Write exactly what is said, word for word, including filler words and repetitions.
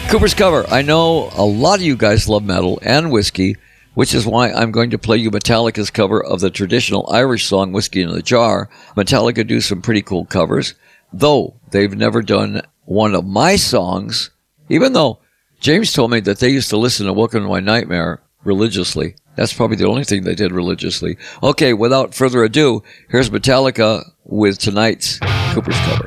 Cooper's Cover. I know a lot of you guys love metal and whiskey, which is why I'm going to play you Metallica's cover of the traditional Irish song Whiskey in a Jar. Metallica do some pretty cool covers, though they've never done one of my songs, even though James told me that they used to listen to Welcome to My Nightmare religiously. That's probably the only thing they did religiously. Okay, without further ado, here's Metallica with tonight's Cooper's Cover.